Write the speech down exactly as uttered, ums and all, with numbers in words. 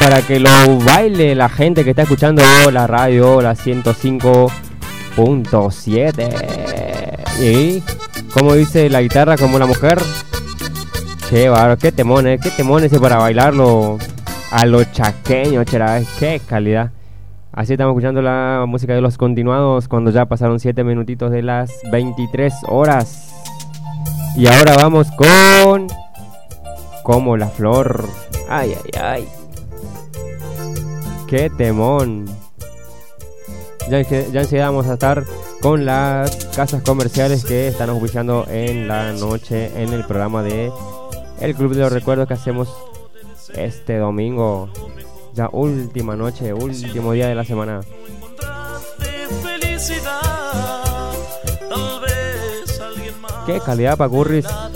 para que lo baile la gente que está escuchando la radio, la ciento cinco punto siete. Y como dice la guitarra, como la mujer. Qué bárbaro, qué temón, eh, qué temón ese para bailarlo a los chaqueños, chera, qué calidad. Así estamos escuchando la música de Los Continuados cuando ya pasaron siete minutitos de las veintitrés horas. Y ahora vamos con Como la Flor. Ay, ay, ay. Qué temón. Ya, ya enseguida vamos a estar con las casas comerciales que están auspiciando en la noche en el programa de El Club de los Recuerdos que hacemos este domingo. Ya última noche, último día de la semana. Qué calidad, Pacurris.